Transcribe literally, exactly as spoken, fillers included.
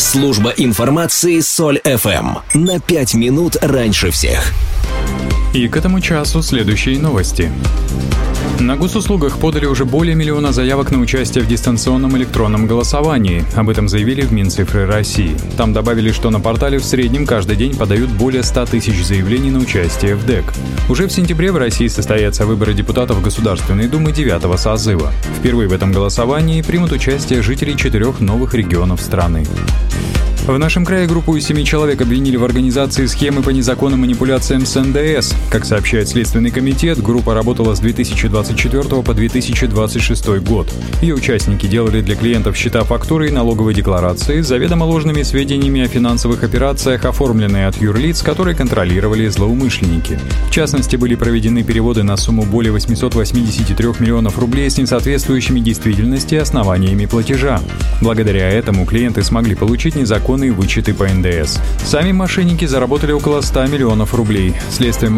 Служба информации Соль эф эм. На пять минут раньше всех. И к этому часу следующие новости. На госуслугах подали уже более миллиона заявок на участие в дистанционном электронном голосовании. Об этом заявили в Минцифры России. Там добавили, что на портале в среднем каждый день подают более ста тысяч заявлений на участие в ДЭК. Уже в сентябре в России состоятся выборы депутатов Государственной Думы девятого созыва. Впервые в этом голосовании примут участие жители четырех новых регионов страны. В нашем крае группу из семи человек обвинили в организации схемы по незаконным манипуляциям с эн дэ эс. Как сообщает Следственный комитет, группа работала с две тысячи двадцать четвёртого по две тысячи двадцать шестой год. Ее участники делали для клиентов счета, фактуры и налоговой декларации с заведомо ложными сведениями о финансовых операциях, оформленные от юрлиц, которые контролировали злоумышленники. В частности, были проведены переводы на сумму более восемьсот восемьдесят три миллионов рублей с несоответствующими действительности основаниями платежа. Благодаря этому клиенты смогли получить незаконные вычеты по эн дэ эс. Сами мошенники заработали около ста миллионов рублей. Следствием